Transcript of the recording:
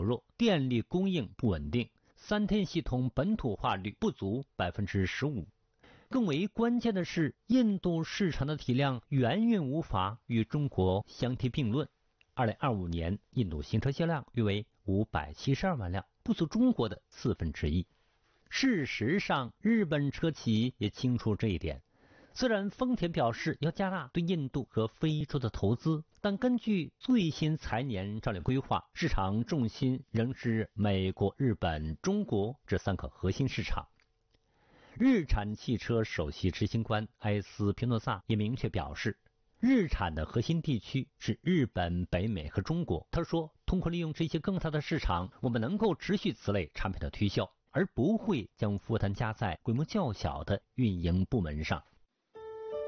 弱，电力供应不稳定，3天系统本土化率不足 15%。更为关键的是，印度市场的体量远远无法与中国相提并论。2025年，印度新车销量约为572万辆，不足中国的1/4。事实上，日本车企也清楚这一点。虽然丰田表示要加大对印度和非洲的投资，但根据最新财年战略规划，市场重心仍是美国、日本、中国这3个核心市场。日产汽车首席执行官埃斯皮诺萨也明确表示，日产的核心地区是日本、北美和中国。他说，通过利用这些更大的市场，我们能够持续此类产品的推销，而不会将负担加在规模较小的运营部门上。